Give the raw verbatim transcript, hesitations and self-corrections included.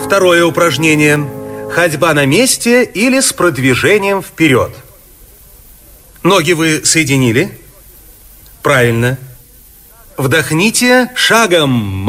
Второе упражнение. Ходьба на месте или с продвижением вперед. Ноги вы соединили? Правильно. Вдохните шагом.